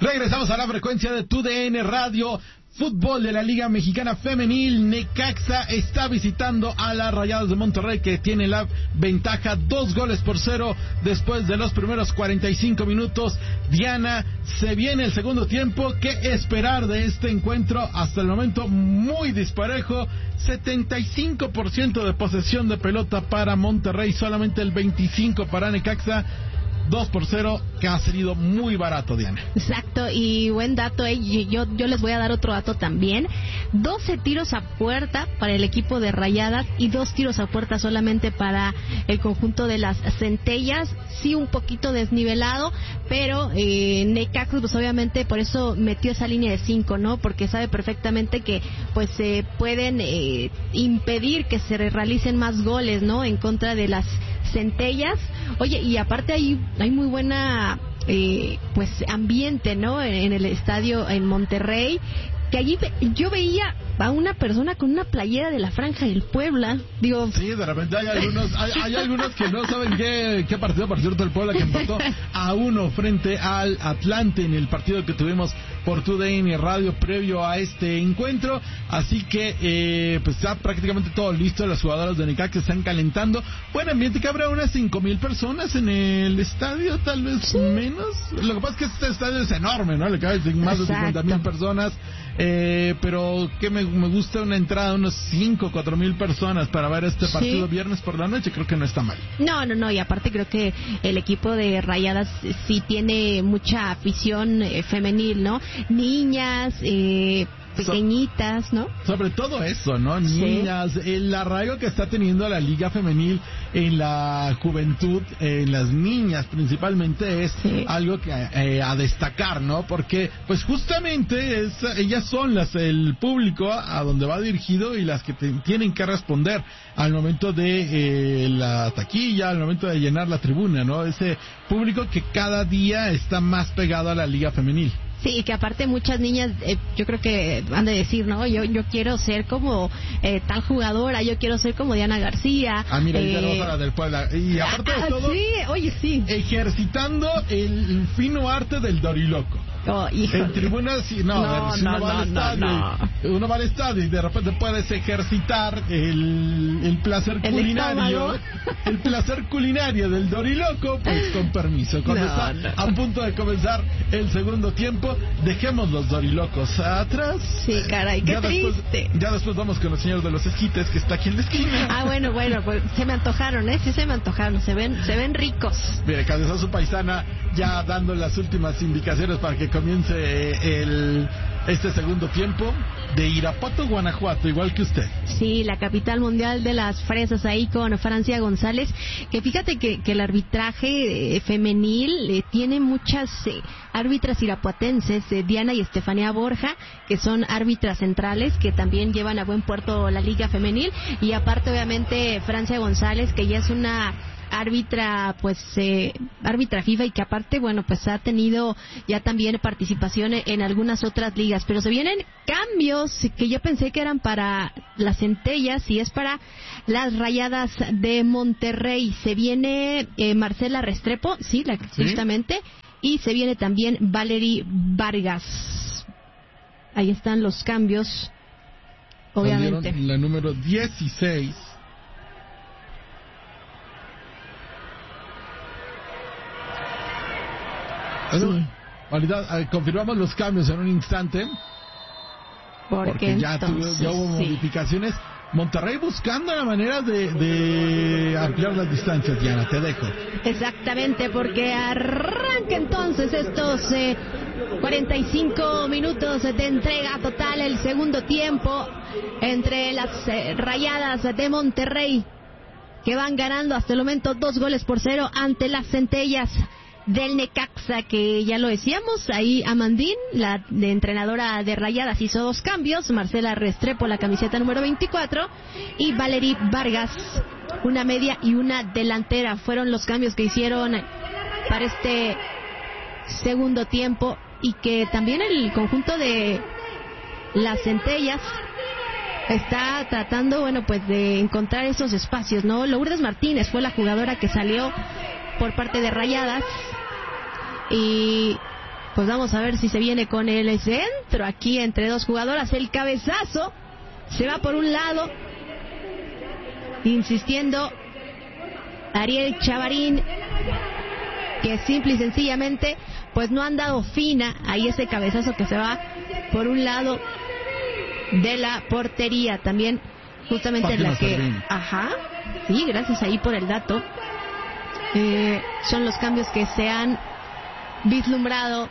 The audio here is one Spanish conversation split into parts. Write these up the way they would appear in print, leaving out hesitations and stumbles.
Regresamos a la frecuencia de TUDN Radio. Fútbol de la Liga Mexicana Femenil. Necaxa está visitando a las Rayadas de Monterrey, que tiene la ventaja 2-0 después de los primeros 45 minutos. Diana, se viene el segundo tiempo. ¿Qué esperar de este encuentro? Hasta el momento muy disparejo. 75% de posesión de pelota para Monterrey, solamente el 25% para Necaxa. 2-0, que ha salido muy barato, Diana. Exacto, y buen dato, yo les voy a dar otro dato también. 12 tiros a puerta para el equipo de Rayadas y 2 tiros a puerta solamente para el conjunto de las Centellas. Sí, un poquito desnivelado, pero Necaxa, pues obviamente por eso metió esa línea de 5, ¿no? Porque sabe perfectamente que pues pueden impedir que se realicen más goles, ¿no? En contra de las Centellas. Oye, y aparte hay muy buena pues ambiente, ¿no? En el estadio en Monterrey, que allí yo veía a una persona con una playera de la Franja del Puebla. Digo, sí, de repente hay algunos que no saben qué partido, por cierto, el Puebla, que empató a 1 frente al Atlante en el partido que tuvimos por TUDN Radio previo a este encuentro. Así que pues está prácticamente todo listo. Las jugadoras de Necaxa están calentando. Buen ambiente, que habrá unas 5,000 personas en el estadio, tal vez menos. Lo que pasa es que este estadio es enorme, ¿no? Le caben más de 50,000 personas. Pero que me gusta una entrada de unos 4,000 personas para ver este partido viernes por la noche. Creo que no está mal. No, y aparte creo que el equipo de Rayadas sí tiene mucha afición femenil, ¿no? Niñas, pequeñitas, ¿no? Sobre todo eso, ¿no? Niñas, el arraigo que está teniendo la Liga Femenil en la juventud, en las niñas principalmente, es algo que a destacar, ¿no? Porque pues justamente ellas son el público a donde va dirigido y las que tienen que responder al momento de la taquilla, al momento de llenar la tribuna, ¿no? Ese público que cada día está más pegado a la Liga Femenil. Sí, y que aparte muchas niñas, yo creo que han de decir, ¿no? Yo quiero ser como tal jugadora, yo quiero ser como Diana García. Mira, ahí tenemos a la del Puebla. Y aparte de todo, sí, oye, sí. Ejercitando el fino arte del doriloco. Oh, en tribunas, uno va al estadio y de repente puedes ejercitar el placer culinario, el placer culinario del doriloco, pues con permiso. Cuando está a punto de comenzar el segundo tiempo, dejemos los dorilocos atrás. Sí, caray, qué triste. Ya después vamos con el señor de los esquites, que está aquí en la esquina. Bueno, pues se me antojaron, sí se me antojaron, se ven ricos. Mire, Cabezazo Paisana ya dando las últimas indicaciones para que comience este segundo tiempo de Irapuato, Guanajuato, igual que usted. Sí, la capital mundial de las fresas, ahí con Francia González, que fíjate que el arbitraje femenil tiene muchas árbitras irapuatenses, Diana y Estefanía Borja, que son árbitras centrales, que también llevan a buen puerto la liga femenil, y aparte obviamente Francia González, que ya es una árbitra FIFA, y que aparte, bueno, pues ha tenido ya también participación en algunas otras ligas, pero se vienen cambios que yo pensé que eran para las Centellas y es para las Rayadas de Monterrey. Se viene Marcela Restrepo, justamente, y se viene también Valerie Vargas. Ahí están los cambios, obviamente. La número 16. Confirmamos los cambios en un instante. Porque ya hubo modificaciones. Monterrey buscando la manera de ampliar las distancias, Diana, te dejo. Exactamente, porque arranca entonces estos 45 minutos de entrega total, el segundo tiempo entre las Rayadas de Monterrey, que van ganando hasta el momento 2-0 ante las Centellas del Necaxa, que ya lo decíamos, ahí Amandín, la entrenadora de Rayadas, hizo 2 cambios, Marcela Restrepo, la camiseta número 24, y Valerie Vargas, una media y una delantera, fueron los cambios que hicieron para este segundo tiempo, y que también el conjunto de las Centellas está tratando, bueno, pues de encontrar esos espacios, ¿no? Lourdes Martínez fue la jugadora que salió por parte de Rayadas, y Pues vamos a ver si se viene con el centro aquí entre dos jugadoras. El cabezazo se va por un lado, insistiendo Ariel Chavarín, que simple y sencillamente pues no han dado fina ahí ese cabezazo que se va por un lado de la portería. También justamente en la que... Ajá, sí, gracias ahí por el dato. Son los cambios que se han vislumbrado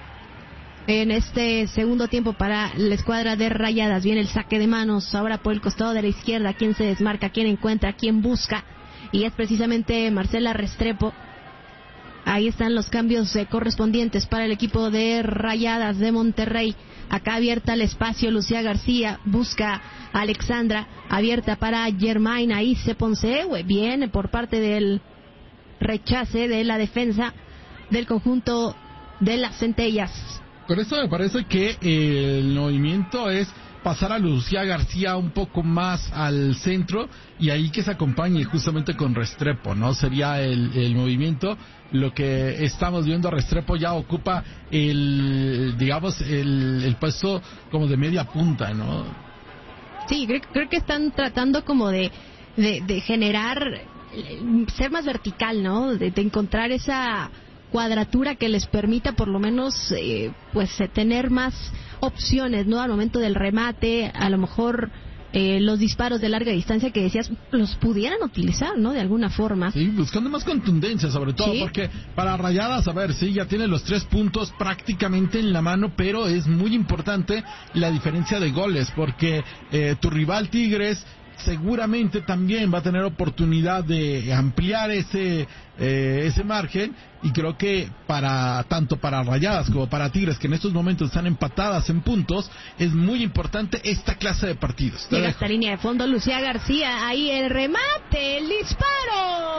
en este segundo tiempo para la escuadra de Rayadas. Viene el saque de manos ahora por el costado de la izquierda. ¿Quién se desmarca? ¿Quién encuentra? ¿Quién busca? Y es precisamente Marcela Restrepo. Ahí están los cambios correspondientes para el equipo de Rayadas de Monterrey. Acá abierta el espacio, Lucía García busca a Alexandra, abierta para Germain, ahí se Ponce, viene por parte del rechace de la defensa del conjunto de las Centellas. Con esto me parece que el movimiento es pasar a Lucía García un poco más al centro y ahí que se acompañe justamente con Restrepo, ¿no? Sería el movimiento. Lo que estamos viendo, Restrepo ya ocupa el puesto como de media punta, ¿no? Sí, creo que están tratando como de generar, ser más vertical, ¿no? De encontrar esa cuadratura que les permita por lo menos tener más opciones, ¿no? Al momento del remate, a lo mejor los disparos de larga distancia que decías los pudieran utilizar, ¿no? De alguna forma. Sí, buscando más contundencia, sobre todo, ¿sí? Porque para Rayadas, a ver, sí, ya tiene los 3 puntos prácticamente en la mano, pero es muy importante la diferencia de goles, porque tu rival Tigres seguramente también va a tener oportunidad de ampliar ese margen, y creo que tanto para Rayadas como para Tigres, que en estos momentos están empatadas en puntos, es muy importante esta clase de partidos. Llega esta línea de fondo Lucía García, ahí el remate, el disparo.